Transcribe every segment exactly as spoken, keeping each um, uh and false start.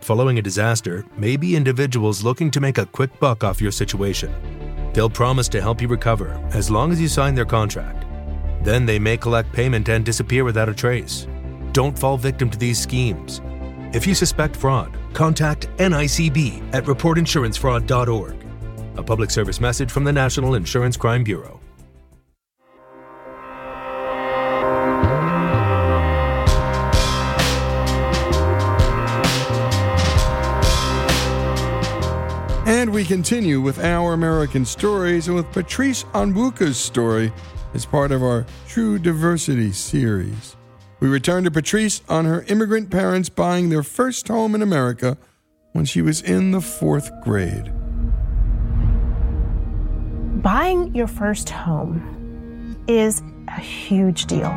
following a disaster may be individuals looking to make a quick buck off your situation. They'll promise to help you recover as long as you sign their contract. Then they may collect payment and disappear without a trace. Don't fall victim to these schemes. If you suspect fraud, contact N I C B at report insurance fraud dot org. A public service message from the National Insurance Crime Bureau. And we continue with Our American Stories and with Patrice Onwuka's story as part of our True Diversity series. We return to Patrice on her immigrant parents buying their first home in America when she was in the fourth grade. Buying your first home is a huge deal,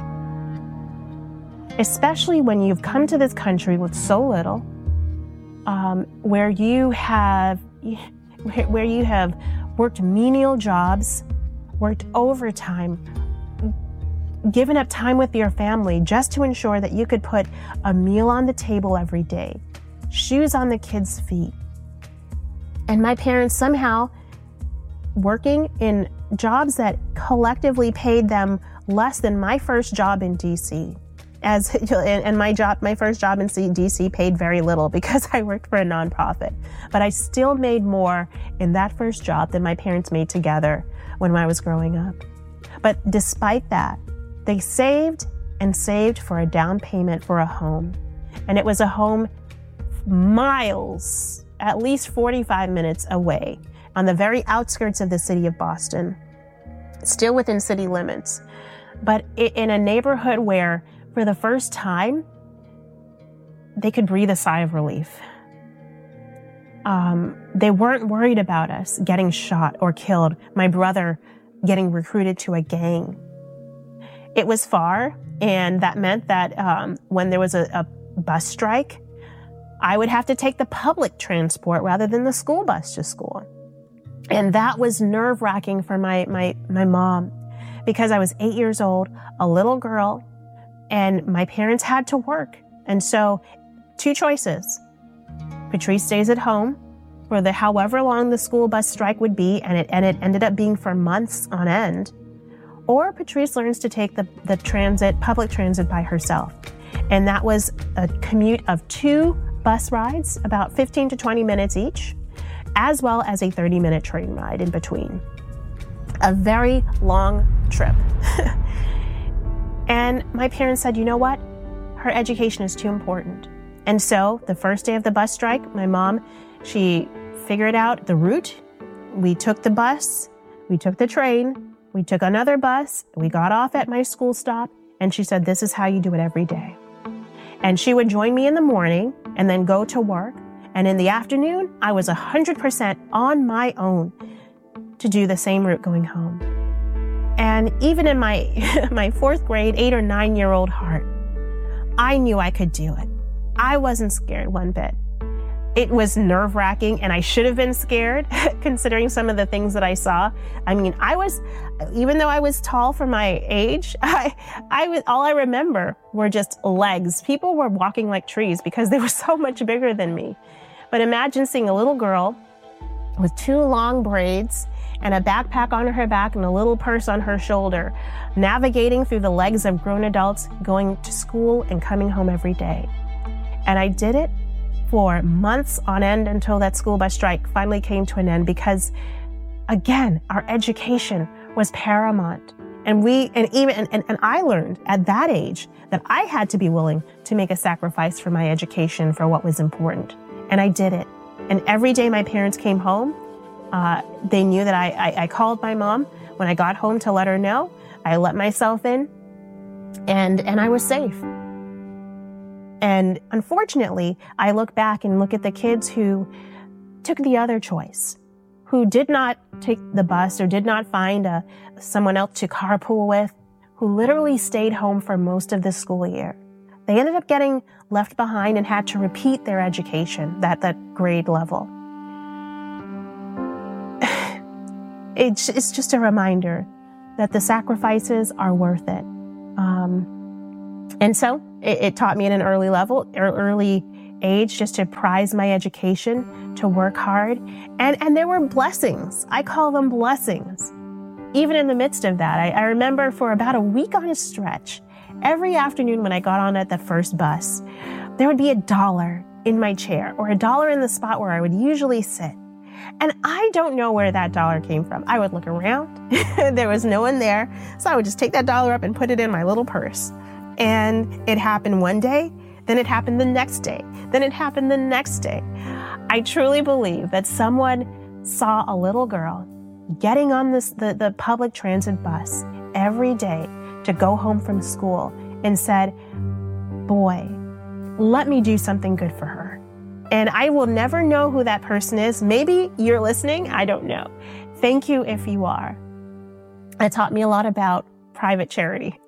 especially when you've come to this country with so little, um, where you have where you have worked menial jobs, worked overtime, given up time with your family just to ensure that you could put a meal on the table every day, shoes on the kids' feet. And my parents somehow working in jobs that collectively paid them less than my first job in D C. As and my job, my first job in D C paid very little because I worked for a nonprofit. But I still made more in that first job than my parents made together when I was growing up. But despite that, they saved and saved for a down payment for a home. And it was a home miles, at least forty-five minutes away, on the very outskirts of the city of Boston, still within city limits, but in a neighborhood where, for the first time, they could breathe a sigh of relief. Um, they weren't worried about us getting shot or killed, my brother getting recruited to a gang. It was far, and that meant that um, when there was a, a bus strike, I would have to take the public transport rather than the school bus to school. And that was nerve-wracking for my, my, my mom, because I was eight years old, a little girl, and my parents had to work. And so, two choices. Patrice stays at home for the however long the school bus strike would be, and it, and it ended up being for months on end. Or Patrice learns to take the, the transit, public transit by herself. And that was a commute of two bus rides, about fifteen to twenty minutes each, as well as a thirty minute train ride in between. A very long trip. And my parents said, you know what? Her education is too important. And so the first day of the bus strike, my mom, she figured out the route. We took the bus, we took the train, we took another bus, we got off at my school stop, and she said, this is how you do it every day. And she would join me in the morning and then go to work. And in the afternoon, I was one hundred percent on my own to do the same route going home. And even in my my fourth grade, eight or nine year old heart, I knew I could do it. I wasn't scared one bit. It was nerve wracking, and I should have been scared considering some of the things that I saw. I mean, I was, even though I was tall for my age, I, I was, all I remember were just legs. People were walking like trees because they were so much bigger than me. But imagine seeing a little girl with two long braids and a backpack on her back and a little purse on her shoulder, navigating through the legs of grown adults, going to school and coming home every day. And I did it for months on end until that school bus strike finally came to an end, because again, our education was paramount. And we, and even, and, and I learned at that age that I had to be willing to make a sacrifice for my education for what was important. And I did it. And every day my parents came home, uh, they knew that I, I, I called my mom when I got home to let her know. I let myself in, and, and I was safe. And unfortunately, I look back and look at the kids who took the other choice, who did not take the bus or did not find a, someone else to carpool with, who literally stayed home for most of the school year. They ended up getting left behind and had to repeat their education, that, that grade level. It's, it's just a reminder that the sacrifices are worth it. Um, and so it, it taught me at an early level, or early age just to prize my education, to work hard. And, and there were blessings. I call them blessings. Even in the midst of that, I, I remember for about a week on a stretch, every afternoon when I got on at the first bus, there would be a dollar in my chair or a dollar in the spot where I would usually sit. And I don't know where that dollar came from. I would look around. There was no one there. So I would just take that dollar up and put it in my little purse. And it happened one day, then it happened the next day, then it happened the next day. I truly believe that someone saw a little girl getting on this the, the public transit bus every day to go home from school and said, boy, let me do something good for her. And I will never know who that person is. Maybe you're listening. I don't know. Thank you if you are. It taught me a lot about private charity.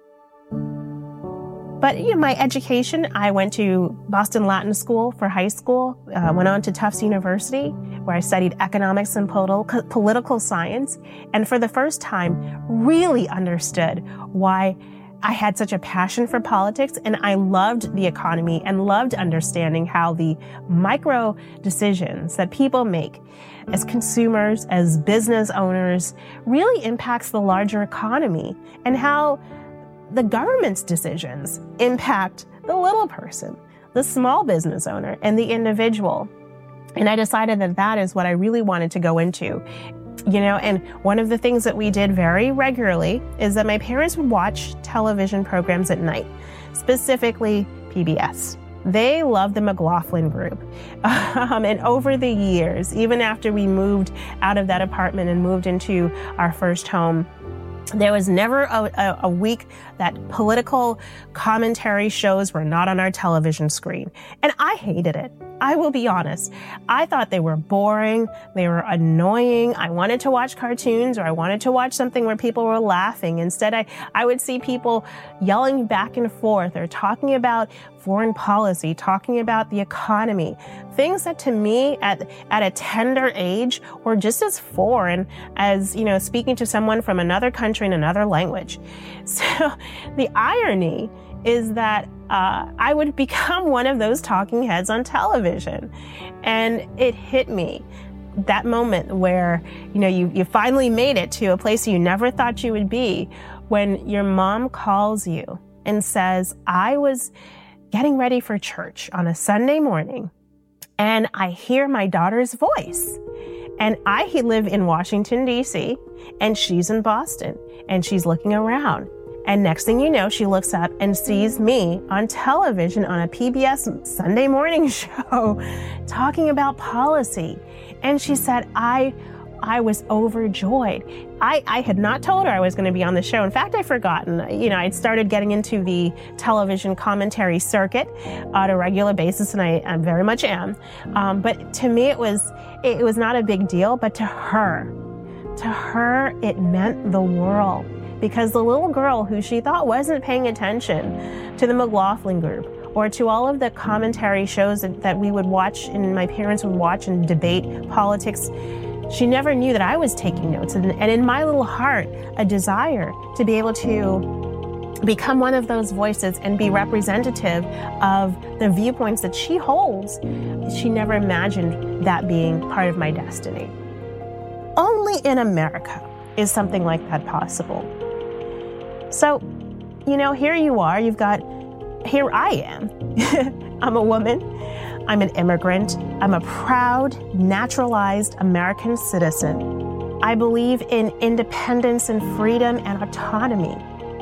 But you know, my education, I went to Boston Latin School for high school, uh, went on to Tufts University, where I studied economics and political, political science, and for the first time really understood why I had such a passion for politics, and I loved the economy and loved understanding how the micro decisions that people make as consumers, as business owners, really impacts the larger economy, and how the government's decisions impact the little person, the small business owner, and the individual. And I decided that that is what I really wanted to go into. You know, and one of the things that we did very regularly is that my parents would watch television programs at night, specifically P B S. They loved the McLaughlin Group. Um, and over the years, even after we moved out of that apartment and moved into our first home, there was never a, a, a week that political commentary shows were not on our television screen. And I hated it. I will be honest. I thought they were boring. They were annoying. I wanted to watch cartoons, or I wanted to watch something where people were laughing. Instead, I, I would see people yelling back and forth or talking about foreign policy, talking about the economy, things that to me at, at a tender age were just as foreign as, you know, speaking to someone from another country in another language. So the irony is that uh, I would become one of those talking heads on television. And it hit me, that moment where, you know, you, you finally made it to a place you never thought you would be, when your mom calls you and says, I was getting ready for church on a Sunday morning, and I hear my daughter's voice. And I live in Washington, D C, and she's in Boston, and she's looking around. And next thing you know, she looks up and sees me on television on a P B S Sunday morning show talking about policy. And she said, I I was overjoyed. I, I had not told her I was going to be on the show. In fact, I'd forgotten. You know, I'd started getting into the television commentary circuit on a regular basis, and I, I very much am. Um, but to me, it was it was not a big deal. But to her, to her, it meant the world. Because the little girl who she thought wasn't paying attention to the McLaughlin Group or to all of the commentary shows that, that we would watch and my parents would watch and debate politics, she never knew that I was taking notes. And, and in my little heart, a desire to be able to become one of those voices and be representative of the viewpoints that she holds, she never imagined that being part of my destiny. Only in America is something like that possible. So, you know, here you are, you've got, here I am. I'm a woman, I'm an immigrant, I'm a proud, naturalized American citizen. I believe in independence and freedom and autonomy.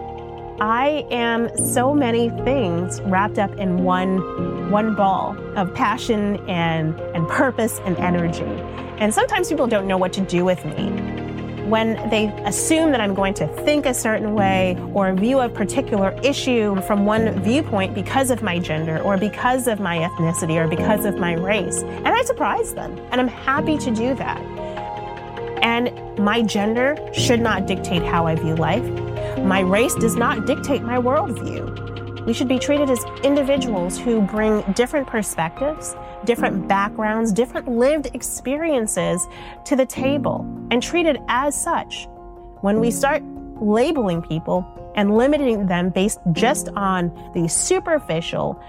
I am so many things wrapped up in one, one ball of passion and, and purpose and energy. And sometimes people don't know what to do with me when they assume that I'm going to think a certain way or view a particular issue from one viewpoint because of my gender or because of my ethnicity or because of my race. And I surprise them, and I'm happy to do that. And my gender should not dictate how I view life. My race does not dictate my worldview. We should be treated as individuals who bring different perspectives, different backgrounds, different lived experiences to the table and treated as such. When we start labeling people and limiting them based just on the superficial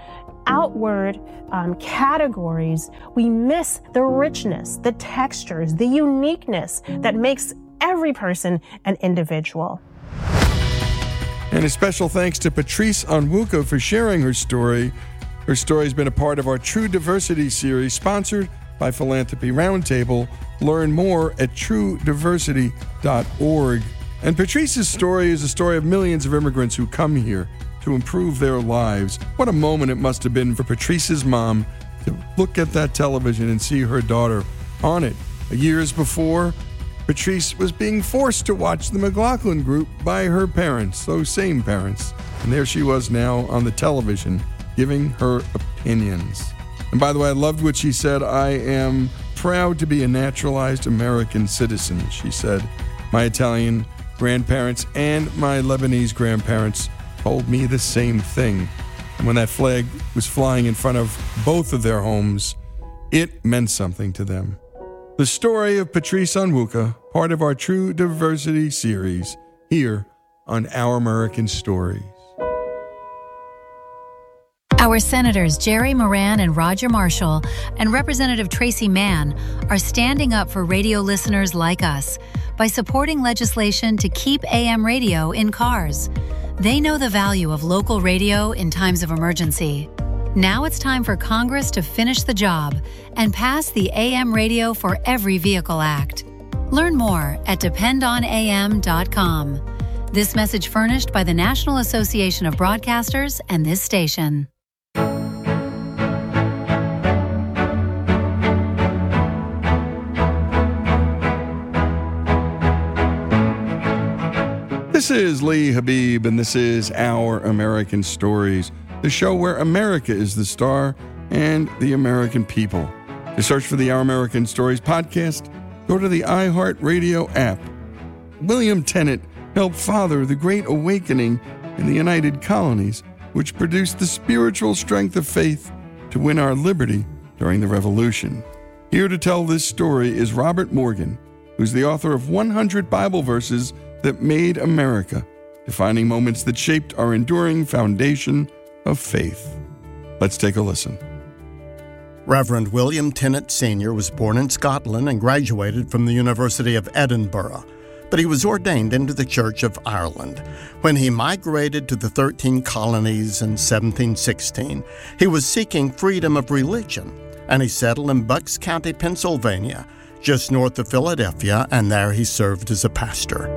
outward um, categories, we miss the richness, the textures, the uniqueness that makes every person an individual. And a special thanks to Patrice Onwuka for sharing her story. Her story has been a part of our True Diversity series, sponsored by Philanthropy Roundtable. Learn more at true diversity dot org. And Patrice's story is the story of millions of immigrants who come here to improve their lives. What a moment it must have been for Patrice's mom to look at that television and see her daughter on it. Years before, Patrice was being forced to watch the McLaughlin Group by her parents, those same parents. And there she was now on the television, giving her opinions. And by the way, I loved what she said. I am proud to be a naturalized American citizen, she said. My Italian grandparents and my Lebanese grandparents told me the same thing. And when that flag was flying in front of both of their homes, it meant something to them. The story of Patrice Onwuka, part of our True Diversity series, here on Our American Stories. Our Senators Jerry Moran and Roger Marshall and Representative Tracy Mann are standing up for radio listeners like us by supporting legislation to keep A M radio in cars. They know the value of local radio in times of emergency. Now it's time for Congress to finish the job and pass the A M Radio for Every Vehicle Act. Learn more at depend on A M dot com. This message furnished by the National Association of Broadcasters and this station. This is Lee Habib, and this is Our American Stories, the show where America is the star and the American people. To search for the Our American Stories podcast, go to the iHeartRadio app. William Tennant helped father the Great Awakening in the United Colonies, which produced the spiritual strength of faith to win our liberty during the Revolution. Here to tell this story is Robert Morgan, who's the author of one hundred Bible verses that made America, defining moments that shaped our enduring foundation of faith. Let's take a listen. Reverend William Tennant Senior was born in Scotland and graduated from the University of Edinburgh, but he was ordained into the Church of Ireland. When he migrated to the thirteen colonies in seventeen sixteen, he was seeking freedom of religion, and he settled in Bucks County, Pennsylvania, just north of Philadelphia, and there he served as a pastor.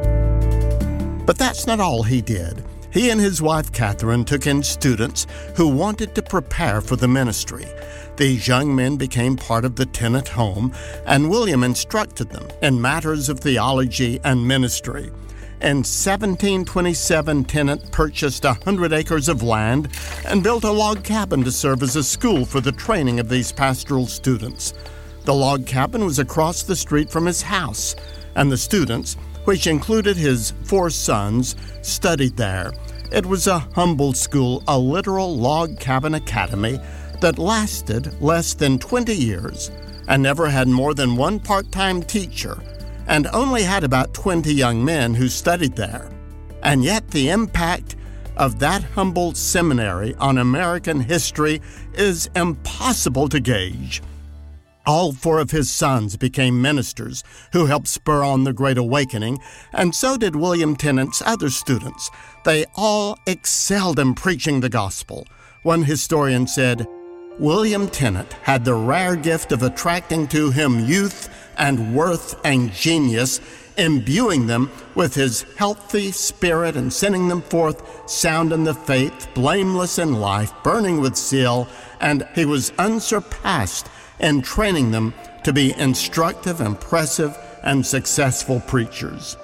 But that's not all he did. He and his wife, Catherine, took in students who wanted to prepare for the ministry. These young men became part of the Tennant home, and William instructed them in matters of theology and ministry. In seventeen twenty-seven, Tennant purchased one hundred acres of land and built a log cabin to serve as a school for the training of these pastoral students. The log cabin was across the street from his house, and the students, which included his four sons, studied there. It was a humble school, a literal log cabin academy that lasted less than twenty years and never had more than one part-time teacher and only had about twenty young men who studied there. And yet the impact of that humble seminary on American history is impossible to gauge. All four of his sons became ministers who helped spur on the Great Awakening, and so did William Tennant's other students. They all excelled in preaching the gospel. One historian said, William Tennant had the rare gift of attracting to him youth and worth and genius, imbuing them with his healthy spirit and sending them forth sound in the faith, blameless in life, burning with zeal, and he was unsurpassed and training them to be instructive, impressive, and successful preachers.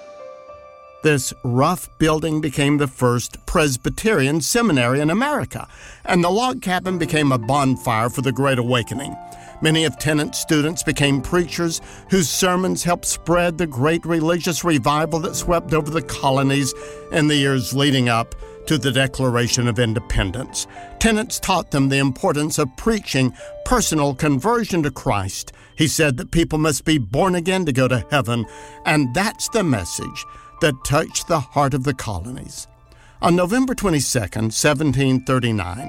This rough building became the first Presbyterian seminary in America, and the log cabin became a bonfire for the Great Awakening. Many of Tennant's students became preachers whose sermons helped spread the great religious revival that swept over the colonies in the years leading up to the Declaration of Independence. Tennant taught them the importance of preaching personal conversion to Christ. He said that people must be born again to go to heaven, and that's the message that touched the heart of the colonies. On November twenty-second, seventeen thirty-nine,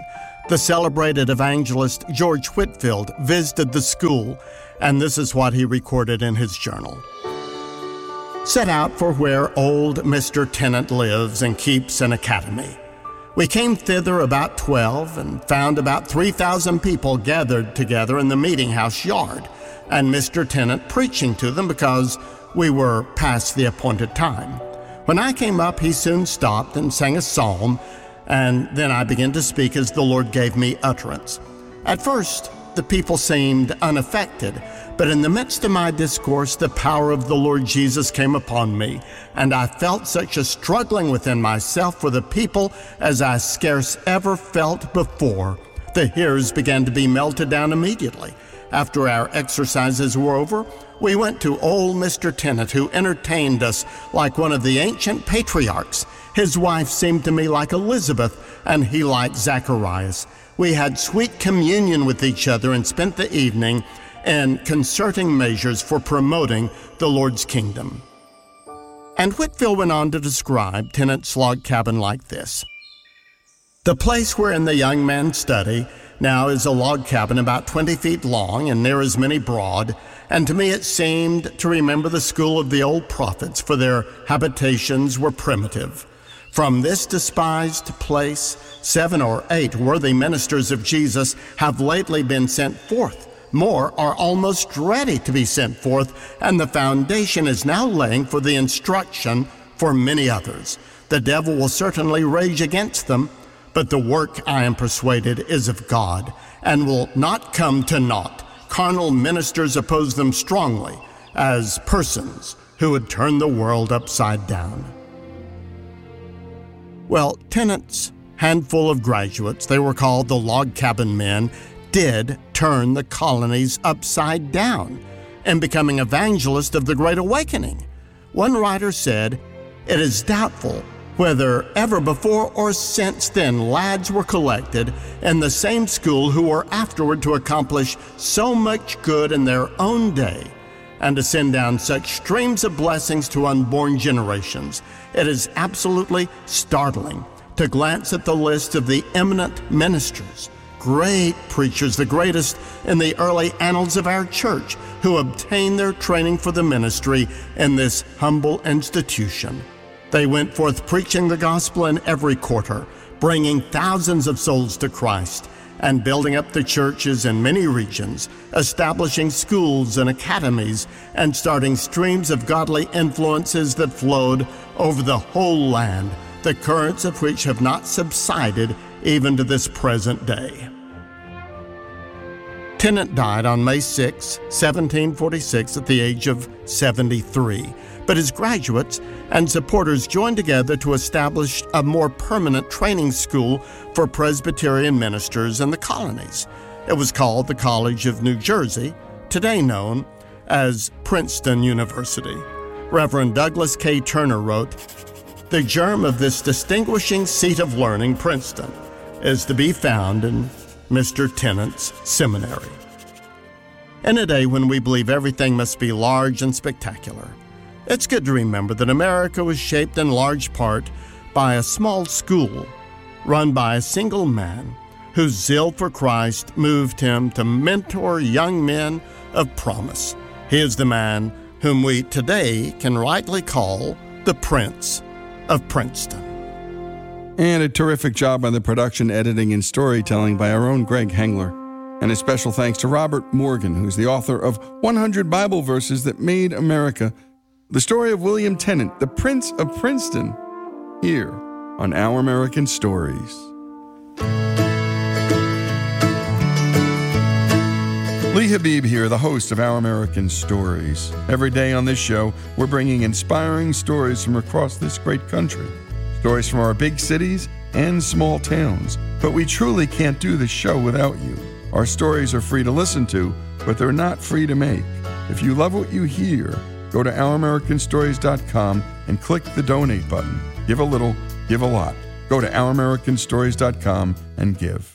The celebrated evangelist George Whitefield visited the school, and this is what he recorded in his journal. Set out for where old Mister Tennant lives and keeps an academy. We came thither about twelve and found about three thousand people gathered together in the meeting house yard, and Mister Tennant preaching to them because we were past the appointed time. When I came up, he soon stopped and sang a psalm, and then I began to speak as the Lord gave me utterance. At first, the people seemed unaffected, but in the midst of my discourse, the power of the Lord Jesus came upon me, and I felt such a struggling within myself for the people as I scarce ever felt before. The hearers began to be melted down immediately. After our exercises were over, we went to old Mister Tennant, who entertained us like one of the ancient patriarchs. His wife seemed to me like Elizabeth, and he like Zacharias. We had sweet communion with each other and spent the evening in concerting measures for promoting the Lord's kingdom. And Whitefield went on to describe Tennant's log cabin like this. The place wherein the young men study now is a log cabin about twenty feet long and near as many broad, and to me it seemed to remember the school of the old prophets, for their habitations were primitive. From this despised place, seven or eight worthy ministers of Jesus have lately been sent forth. More are almost ready to be sent forth, and the foundation is now laying for the instruction for many others. The devil will certainly rage against them, but the work, I am persuaded, is of God, and will not come to naught. Carnal ministers oppose them strongly, as persons who would turn the world upside down. Well, Tennant's handful of graduates, they were called the Log Cabin Men, did turn the colonies upside down in becoming evangelists of the Great Awakening. One writer said, "It is doubtful whether ever before or since then lads were collected in the same school who were afterward to accomplish so much good in their own day and to send down such streams of blessings to unborn generations. It is absolutely startling to glance at the list of the eminent ministers, great preachers, the greatest in the early annals of our church, who obtained their training for the ministry in this humble institution. They went forth preaching the gospel in every quarter, bringing thousands of souls to Christ, and building up the churches in many regions, establishing schools and academies, and starting streams of godly influences that flowed over the whole land, the currents of which have not subsided even to this present day." Tennant died on May sixth, seventeen forty-six, at the age of seventy-three, but his graduates and supporters joined together to establish a more permanent training school for Presbyterian ministers in the colonies. It was called the College of New Jersey, today known as Princeton University. Reverend Douglas K. Turner wrote, "The germ of this distinguishing seat of learning, Princeton, is to be found in Mister Tennant's seminary." In a day when we believe everything must be large and spectacular, it's good to remember that America was shaped in large part by a small school run by a single man whose zeal for Christ moved him to mentor young men of promise. He is the man whom we today can rightly call the Prince of Princeton. And a terrific job on the production, editing, and storytelling by our own Greg Hengler. And a special thanks to Robert Morgan, who's the author of one hundred Bible Verses That Made America, the story of William Tennant, the Prince of Princeton, here on Our American Stories. Lee Habib here, the host of Our American Stories. Every day on this show, we're bringing inspiring stories from across this great country. Stories from our big cities and small towns. But we truly can't do this show without you. Our stories are free to listen to, but they're not free to make. If you love what you hear, go to our american stories dot com and click the donate button. Give a little, give a lot. Go to our american stories dot com and give.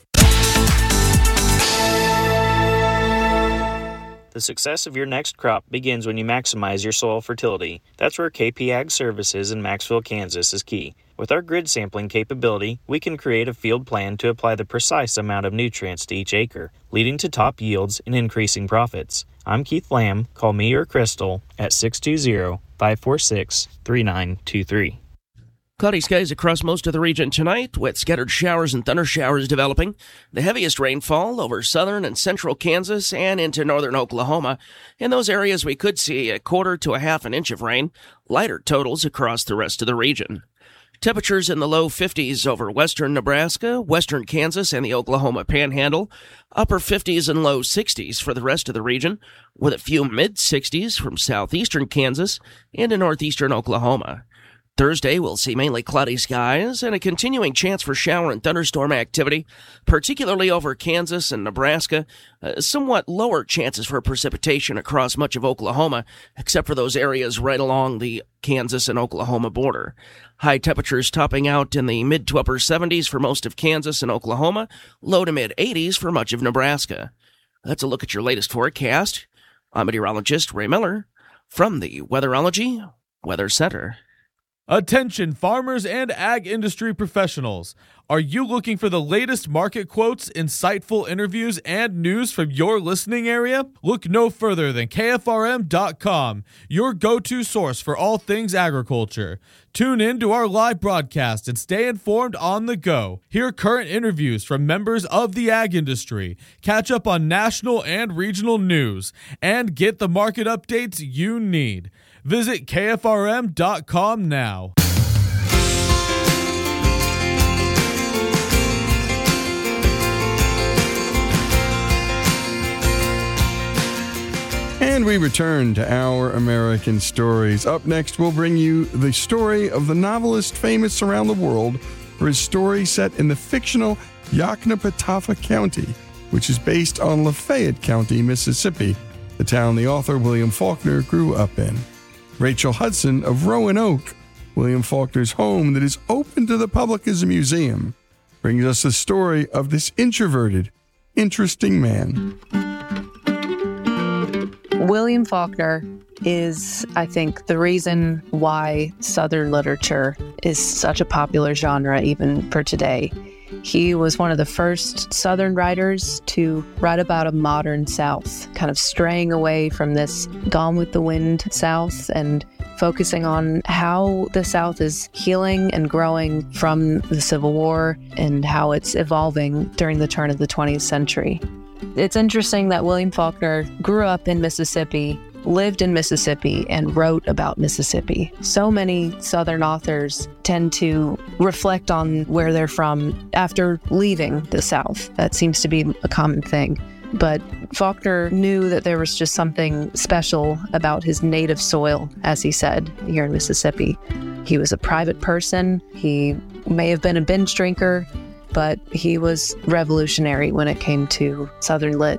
The success of your next crop begins when you maximize your soil fertility. That's where K P Ag Services in Maxville, Kansas is key. With our grid sampling capability, we can create a field plan to apply the precise amount of nutrients to each acre, leading to top yields and increasing profits. I'm Keith Lamb. Call me or Crystal at six two zero, five four six, three nine two three. Cloudy skies across most of the region tonight, with scattered showers and thunder showers developing. The heaviest rainfall over southern and central Kansas and into northern Oklahoma. In those areas, we could see a quarter to a half an inch of rain. Lighter totals across the rest of the region. Temperatures in the low fifties over western Nebraska, western Kansas, and the Oklahoma Panhandle. Upper fifties and low sixties for the rest of the region, with a few mid-sixties from southeastern Kansas into northeastern Oklahoma. Thursday, we'll see mainly cloudy skies and a continuing chance for shower and thunderstorm activity, particularly over Kansas and Nebraska. Uh, somewhat lower chances for precipitation across much of Oklahoma, except for those areas right along the Kansas and Oklahoma border. High temperatures topping out in the mid to upper seventies for most of Kansas and Oklahoma, low to mid eighties for much of Nebraska. That's a look at your latest forecast. I'm meteorologist Ray Miller from the Weatherology Weather Center. Attention farmers and ag industry professionals. Are you looking for the latest market quotes, insightful interviews, and news from your listening area? Look no further than K F R M dot com, your go-to source for all things agriculture. Tune in to our live broadcast and stay informed on the go. Hear current interviews from members of the ag industry, catch up on national and regional news, and get the market updates you need. Visit K F R M dot com now. And we return to Our American Stories. Up next, we'll bring you the story of the novelist famous around the world for his story set in the fictional Yoknapatawpha County, which is based on Lafayette County, Mississippi, the town the author William Faulkner grew up in. Rachel Hudson of Roanoke, William Faulkner's home that is open to the public as a museum, brings us the story of this introverted, interesting man. William Faulkner is, I think, the reason why Southern literature is such a popular genre even for today. He was one of the first Southern writers to write about a modern South, kind of straying away from this Gone with the Wind South and focusing on how the South is healing and growing from the Civil War and how it's evolving during the turn of the twentieth century. It's interesting that William Faulkner grew up in Mississippi, lived in Mississippi, and wrote about Mississippi. So many Southern authors tend to reflect on where they're from after leaving the South. That seems to be a common thing. But Faulkner knew that there was just something special about his native soil, as he said, here in Mississippi. He was a private person. He may have been a binge drinker, but he was revolutionary when it came to Southern lit.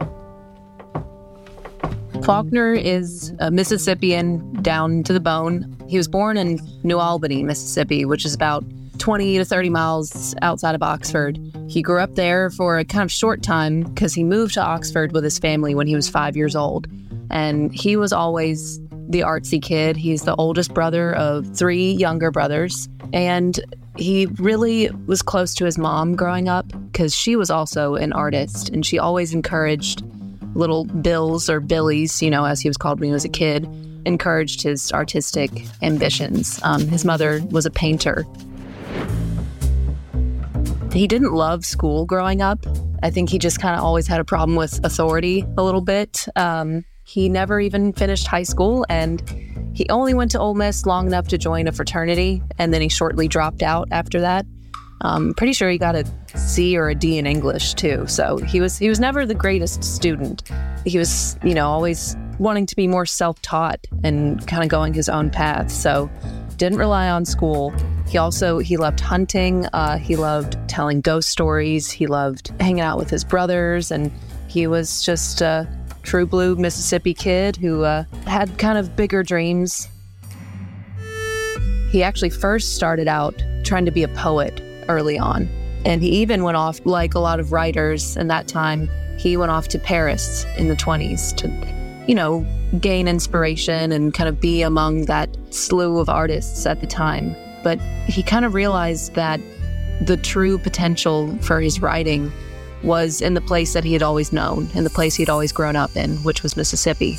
Faulkner is a Mississippian down to the bone. He was born in New Albany, Mississippi, which is about twenty to thirty miles outside of Oxford. He grew up there for a kind of short time because he moved to Oxford with his family when he was five years old. And he was always the artsy kid. He's the oldest brother of three younger brothers. And he really was close to his mom growing up because she was also an artist, and she always encouraged little Bills or Billies, you know, as he was called when he was a kid, encouraged his artistic ambitions. Um, his mother was a painter. He didn't love school growing up. I think he just kind of always had a problem with authority a little bit. Um, he never even finished high school, and he only went to Ole Miss long enough to join a fraternity, and then he shortly dropped out after that. Um, pretty sure he got a C or a D in English too. So he was he was never the greatest student. He was, you know, always wanting to be more self-taught and kind of going his own path. So didn't rely on school. He also, he loved hunting. Uh, he loved telling ghost stories. He loved hanging out with his brothers. And he was just a true blue Mississippi kid who uh, had kind of bigger dreams. He actually first started out trying to be a poet early on. And he even went off, like a lot of writers in that time, he went off to Paris in the twenties to, you know, gain inspiration and kind of be among that slew of artists at the time. but he kind of realized that the true potential for his writing was in the place that he had always known, in the place he'd always grown up in, which was Mississippi.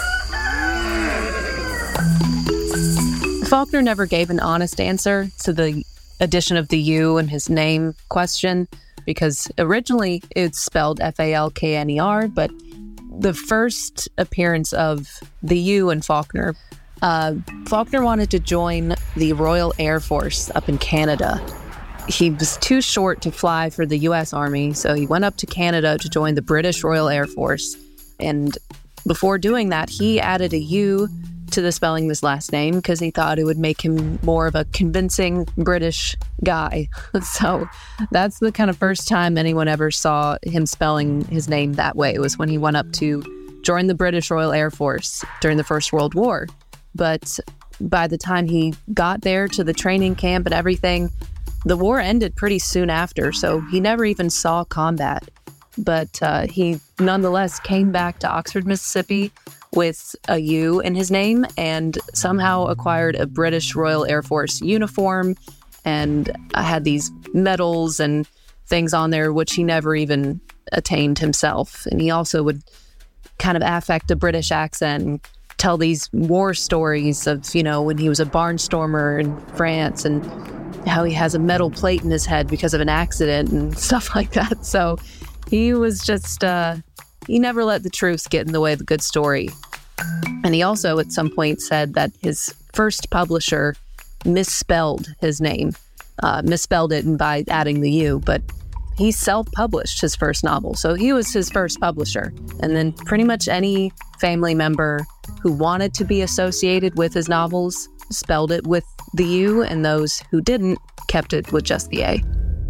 Faulkner never gave an honest answer to the addition of the U in his name question, because originally it's spelled F A L K N E R, but the first appearance of the U in Faulkner, uh, Faulkner wanted to join the Royal Air Force up in Canada. He was too short to fly for the U S Army, so he went up to Canada to join the British Royal Air Force. And before doing that, he added a U to the spelling of his last name because he thought it would make him more of a convincing British guy. So that's the kind of first time anyone ever saw him spelling his name that way. It was when he went up to join the British Royal Air Force during the First World War. But by the time he got there to the training camp and everything, the war ended pretty soon after, so he never even saw combat. But uh, he nonetheless came back to Oxford, Mississippi with a U in his name and somehow acquired a British Royal Air Force uniform and had these medals and things on there, which he never even attained himself. And he also would kind of affect a British accent and tell these war stories of, you know, when he was a barnstormer in France and how he has a metal plate in his head because of an accident and stuff like that. So he was just, uh, he never let the truth get in the way of a good story. And he also at some point said that his first publisher misspelled his name, uh, misspelled it by adding the U, but he self-published his first novel. So he was his first publisher. And then pretty much any family member who wanted to be associated with his novels spelled it with the U, and those who didn't kept it with just the A.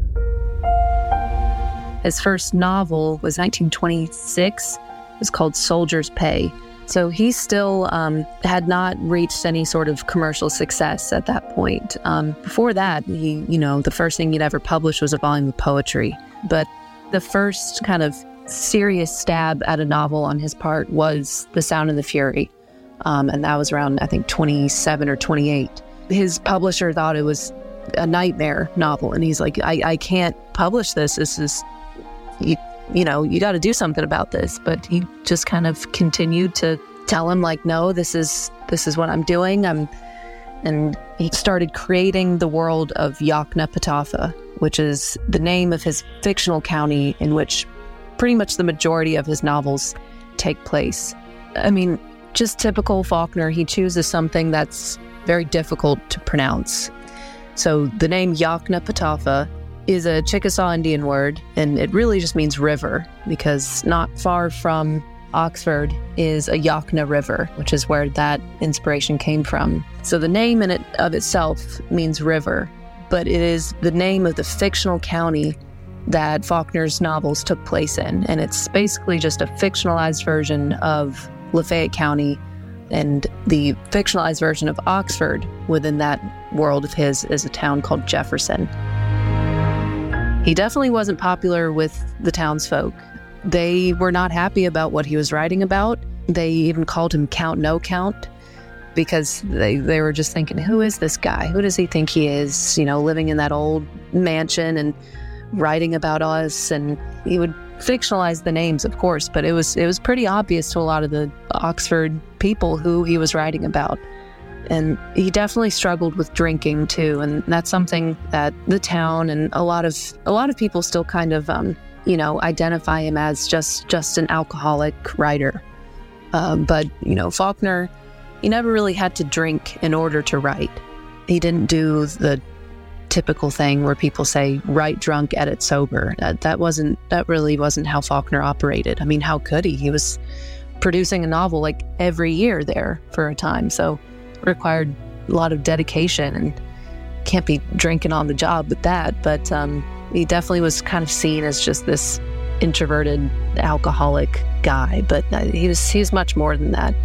His first novel was nineteen twenty-six. It was called Soldier's Pay. So he still um, had not reached any sort of commercial success at that point. Um, before that, he, you know, the first thing he'd ever published was a volume of poetry. But the first kind of serious stab at a novel on his part was The Sound and the Fury. Um, and that was around, I think, twenty-seven or twenty-eight. His publisher thought it was a nightmare novel. And he's like, I, I can't publish this. This is, you, you know, you got to do something about this. But he just kind of continued to tell him, like, no, this is this is what I'm doing. I'm, and he started creating the world of Yoknapatawpha, which is the name of his fictional county in which pretty much the majority of his novels take place. I mean, just typical Faulkner, he chooses something that's very difficult to pronounce. So the name Yoknapatawpha is a Chickasaw Indian word, and it really just means river, because not far from Oxford is a Yokna River, which is where that inspiration came from. So the name in it of itself means river, but it is the name of the fictional county that Faulkner's novels took place in, and it's basically just a fictionalized version of Lafayette County, and the fictionalized version of Oxford within that world of his is a town called Jefferson. He definitely wasn't popular with the townsfolk. They were not happy about what he was writing about. They even called him Count No Count, because they, they were just thinking, who is this guy? Who does he think he is? You know, living in that old mansion and writing about us. And he would fictionalize the names, of course, but it was it was pretty obvious to a lot of the Oxford people who he was writing about. And he definitely struggled with drinking too, and that's something that the town and a lot of a lot of people still kind of um, you know identify him as just just an alcoholic writer. Uh, but you know, Faulkner, he never really had to drink in order to write. He didn't do the typical thing where people say write drunk, edit sober. That, that wasn't that really wasn't how Faulkner operated. I mean, how could he? He was producing a novel like every year there for a time, so it required a lot of dedication, and can't be drinking on the job with that. But um, he definitely was kind of seen as just this introverted alcoholic guy. But uh, he was he was much more than that.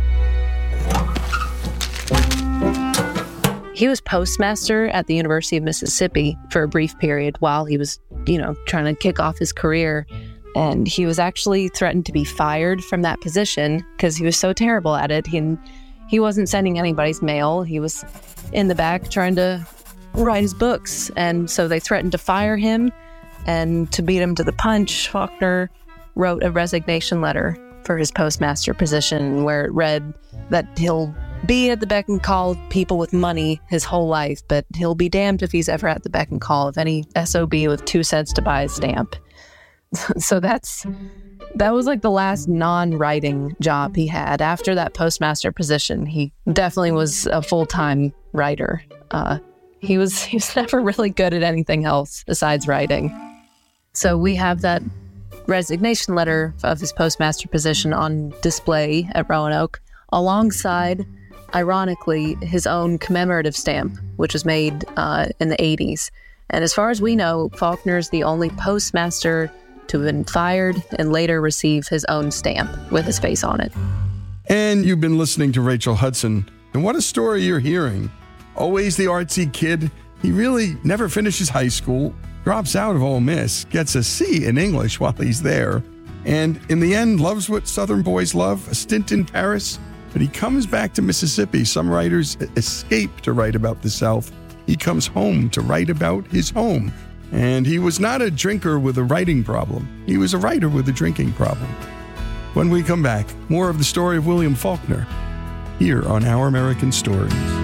He was postmaster at the University of Mississippi for a brief period while he was, you know, trying to kick off his career. And he was actually threatened to be fired from that position because he was so terrible at it. He, he wasn't sending anybody's mail. He was in the back trying to write his books. And so they threatened to fire him. And to beat him to the punch, Faulkner wrote a resignation letter for his postmaster position where it read that he'll be at the beck and call of people with money his whole life, but he'll be damned if he's ever at the beck and call of any S O B with two cents to buy a stamp. So that's that was like the last non-writing job he had. After that postmaster position, he definitely was a full-time writer. Uh, he was he was never really good at anything else besides writing. So we have that resignation letter of his postmaster position on display at Roanoke, alongside, ironically, his own commemorative stamp, which was made uh, in the eighties. And as far as we know, Faulkner's the only postmaster to have been fired and later receive his own stamp with his face on it. And you've been listening to Rachel Hudson. And what a story you're hearing. Always the artsy kid. He really never finishes high school, drops out of Ole Miss, gets a C in English while he's there, and in the end loves what Southern boys love, a stint in Paris. But he comes back to Mississippi. Some writers escape to write about the South. He comes home to write about his home. And he was not a drinker with a writing problem. He was a writer with a drinking problem. When we come back, more of the story of William Faulkner here on Our American Stories.